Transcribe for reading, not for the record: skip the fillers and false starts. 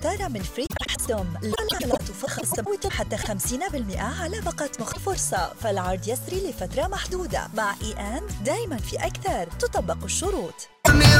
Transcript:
تارا من فري حسم لا تفخص حتى 50% على باقة فرصة، فالعرض يسري لفترة محدودة. مع دايما في أكثر، تطبق الشروط.